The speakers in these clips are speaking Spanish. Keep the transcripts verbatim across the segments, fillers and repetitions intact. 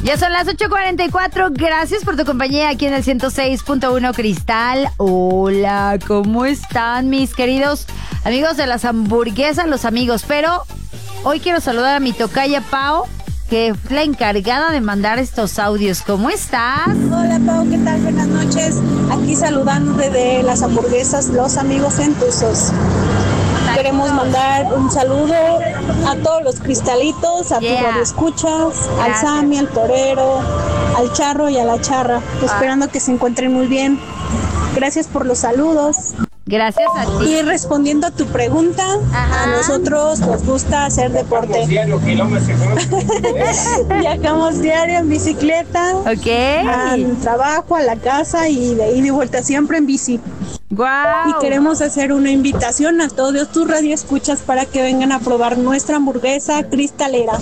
Ya son las ocho cuarenta y cuatro. Gracias por tu compañía aquí en el ciento seis punto uno Cristal. Hola, ¿cómo están mis queridos amigos de las hamburguesas, los amigos? Pero hoy quiero saludar a mi tocaya Pao, que es la encargada de mandar estos audios. ¿Cómo estás? Hola Pao, ¿qué tal? Buenas noches. Aquí saludándote de las hamburguesas, los amigos entusos. Queremos mandar un saludo a todos los cristalitos, a yeah. tus radioescuchas, al Sammy, al torero, al charro y a la charra. Ah. Esperando que se encuentren muy bien. Gracias por los saludos. Gracias a ti. Y respondiendo a tu pregunta, ajá, a nosotros nos gusta hacer deporte. Viajamos diario en bicicleta, okay, al trabajo, a la casa y de ida y vuelta siempre en bici. Wow. Y queremos hacer una invitación a todos tus radioescuchas para que vengan a probar nuestra hamburguesa cristalera.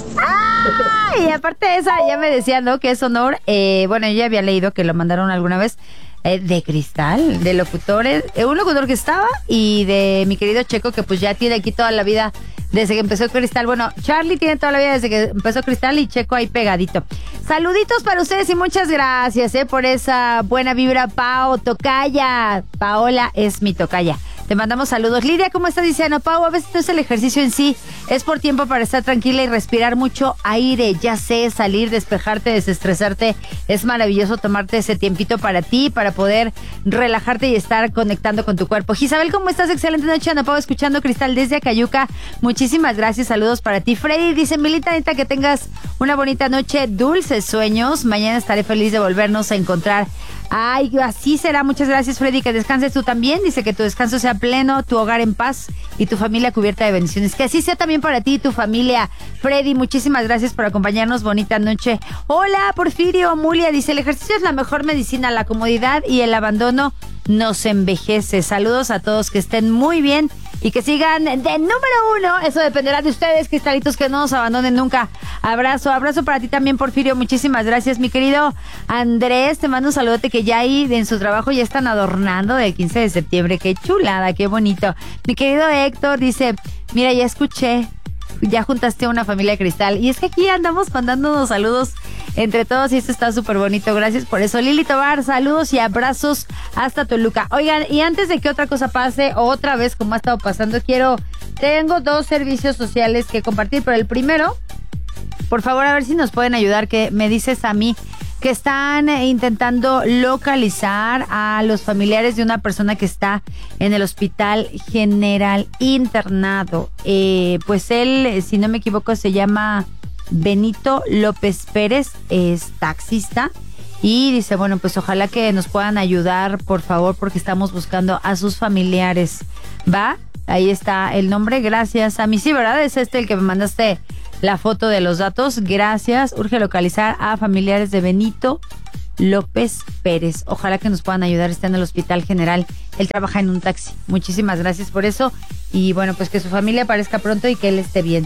¡Ah! Y aparte de esa, ya me decían, ¿no? Que es honor. Eh, bueno, yo ya había leído que lo mandaron alguna vez. Eh, de Cristal, de locutores, eh, un locutor que estaba y de mi querido Checo, que pues ya tiene aquí toda la vida desde que empezó Cristal. Bueno, Charlie tiene toda la vida desde que empezó Cristal y Checo ahí pegadito. Saluditos para ustedes y muchas gracias eh, por esa buena vibra, Pao, tocaya. Paola es mi tocaya. Te mandamos saludos. Lidia, ¿cómo estás? Dice Ana Pau, a veces no es el ejercicio en sí, es por tiempo para estar tranquila y respirar mucho aire. Ya sé, salir, despejarte, desestresarte. Es maravilloso tomarte ese tiempito para ti, para poder relajarte y estar conectando con tu cuerpo. Isabel, ¿cómo estás? Excelente noche, Ana Pau, escuchando Cristal desde Acayuca. Muchísimas gracias, saludos para ti. Freddy dice, Milita, neta, que tengas una bonita noche, dulces sueños. Mañana estaré feliz de volvernos a encontrar. Ay, así será. Muchas gracias, Freddy. Que descanses tú también. Dice que tu descanso sea pleno, tu hogar en paz y tu familia cubierta de bendiciones. Que así sea también para ti y tu familia. Freddy, muchísimas gracias por acompañarnos. Bonita noche. Hola, Porfirio. Mulia dice, el ejercicio es la mejor medicina. La comodidad y el abandono nos envejece. Saludos a todos, que estén muy bien y que sigan de número uno. Eso dependerá de ustedes, cristalitos, que no nos abandonen nunca. Abrazo, abrazo para ti también, Porfirio. Muchísimas gracias, mi querido Andrés. Te mando un saludote, que ya ahí en su trabajo ya están adornando del quince de septiembre. Qué chulada, qué bonito. Mi querido Héctor dice, mira, ya escuché, ya juntaste una familia Cristal. Y es que aquí andamos mandándonos saludos entre todos y esto está súper bonito. Gracias por eso. Lili Tobar, saludos y abrazos hasta Toluca. Oigan, y antes de que otra cosa pase, otra vez como ha estado pasando, quiero, tengo dos servicios sociales que compartir, pero el primero, por favor, a ver si nos pueden ayudar, que me dices a mí que están intentando localizar a los familiares de una persona que está en el Hospital General internado. Eh, pues él, si no me equivoco, se llama Benito López Pérez, es taxista. Y dice, bueno, pues ojalá que nos puedan ayudar, por favor, porque estamos buscando a sus familiares. ¿Va? Ahí está el nombre. Gracias a mí. Sí, ¿verdad? Es este el que me mandaste la foto de los datos. Gracias. Urge localizar a familiares de Benito López Pérez. Ojalá que nos puedan ayudar. Está en el Hospital General. Él trabaja en un taxi. Muchísimas gracias por eso. Y bueno, pues que su familia aparezca pronto y que él esté bien.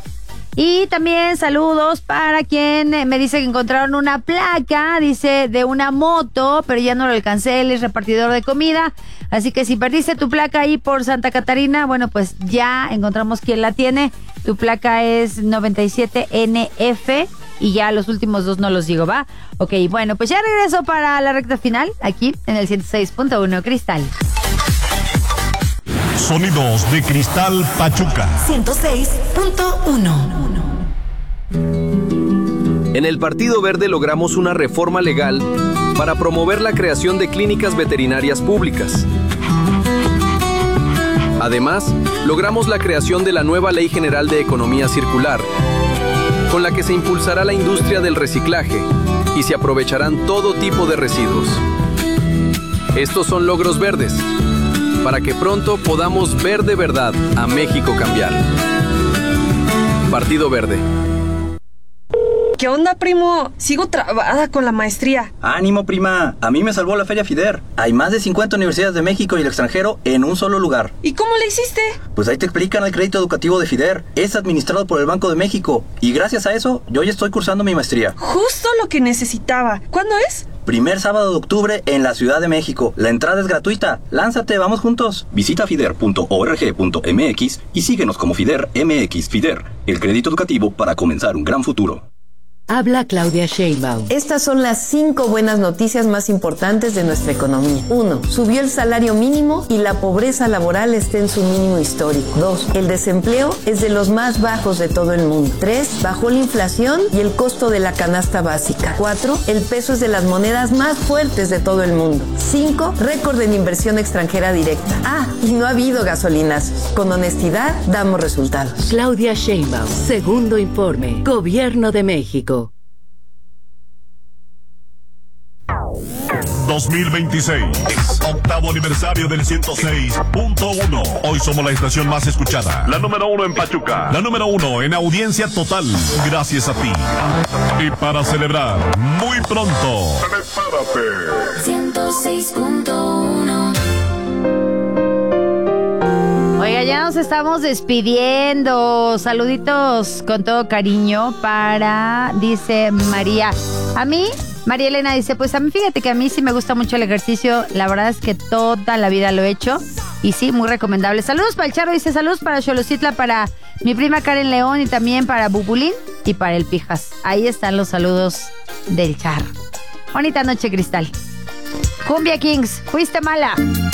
Y también saludos para quien me dice que encontraron una placa, dice, de una moto, pero ya no lo alcancé, él es repartidor de comida. Así que si perdiste tu placa ahí por Santa Catarina, bueno, pues ya encontramos quién la tiene. Tu placa es noventa y siete N F y ya los últimos dos no los digo, ¿va? Ok, bueno, pues ya regreso para la recta final aquí en el ciento seis punto uno Cristal. Sonidos de Cristal Pachuca. ciento seis punto uno. En el Partido Verde logramos una reforma legal para promover la creación de clínicas veterinarias públicas. Además, logramos la creación de la nueva Ley General de Economía Circular, con la que se impulsará la industria del reciclaje y se aprovecharán todo tipo de residuos. Estos son logros verdes, para que pronto podamos ver de verdad a México cambiar. Partido Verde. ¿Qué onda, primo? Sigo trabada con la maestría. ¡Ánimo, prima! A mí me salvó la Feria FIDER. Hay más de cincuenta universidades de México y el extranjero en un solo lugar. ¿Y cómo le hiciste? Pues ahí te explican el crédito educativo de FIDER. Es administrado por el Banco de México. Y gracias a eso, yo ya estoy cursando mi maestría. Justo lo que necesitaba. ¿Cuándo es? Primer sábado de octubre en la Ciudad de México. La entrada es gratuita. Lánzate, vamos juntos. Visita fider punto org punto m x y síguenos como FIDER M X. FIDER, el crédito educativo para comenzar un gran futuro. Habla Claudia Sheinbaum. Estas son las cinco buenas noticias más importantes de nuestra economía. Uno, subió el salario mínimo y la pobreza laboral está en su mínimo histórico. Dos, el desempleo es de los más bajos de todo el mundo. Tres, bajó la inflación y el costo de la canasta básica. Cuatro, el peso es de las monedas más fuertes de todo el mundo. Cinco, récord en inversión extranjera directa. Ah, y no ha habido gasolinazos. Con honestidad, damos resultados. Claudia Sheinbaum, segundo informe, Gobierno de México. dos mil veintiséis, octavo aniversario del ciento seis punto uno. Hoy somos la estación más escuchada, la número uno en Pachuca, la número uno en audiencia total, gracias a ti. Y para celebrar, muy pronto, prepárate. ciento seis punto uno. Oiga, ya nos estamos despidiendo. Saluditos con todo cariño para, dice María. A mí, María Elena dice, pues a mí fíjate que a mí sí me gusta mucho el ejercicio. La verdad es que toda la vida lo he hecho. Y sí, muy recomendable. Saludos para el Charro, dice, saludos para Xolocitla, para mi prima Karen León y también para Bubulín y para el Pijas. Ahí están los saludos del Charro. Bonita noche, Cristal. Cumbia Kings, fuiste mala.